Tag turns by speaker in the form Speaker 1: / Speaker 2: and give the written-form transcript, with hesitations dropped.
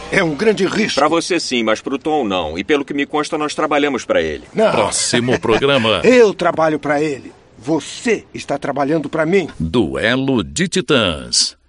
Speaker 1: É um grande risco.
Speaker 2: Pra você sim, mas pro Tom não. E pelo que me consta, nós trabalhamos pra ele.
Speaker 1: Não.
Speaker 3: Próximo programa.
Speaker 1: Eu trabalho pra ele. Você está trabalhando pra mim.
Speaker 3: Duelo de Titãs.